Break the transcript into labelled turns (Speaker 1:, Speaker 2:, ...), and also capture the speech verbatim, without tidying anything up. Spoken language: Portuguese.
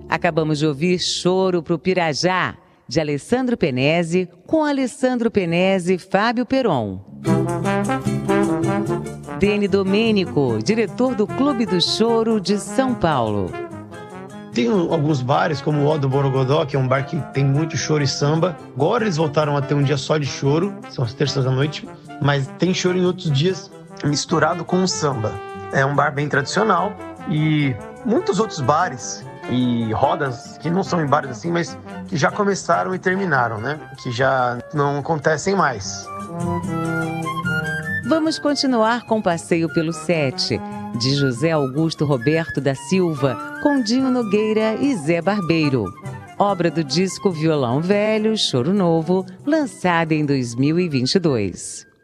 Speaker 1: Acabamos de ouvir Choro pro Pirajá, de Alessandro Penese, com Alessandro Penese e Fábio Peron. Dene Domênico, diretor do Clube do Choro de São Paulo.
Speaker 2: Tem alguns bares, como o O do Borogodó, que é um bar que tem muito choro e samba. Agora eles voltaram a ter um dia só de choro, são as terças da noite, mas tem choro em outros dias misturado com o samba. É um bar bem tradicional e muitos outros bares e rodas que não são em bares assim, mas que já começaram e terminaram, né? Que já não acontecem mais.
Speaker 1: Vamos continuar com o passeio pelo Sete, de José Augusto Roberto da Silva, com Dinho Nogueira e Zé Barbeiro. Obra do disco Violão Velho, Choro Novo, lançada em dois mil e vinte e dois.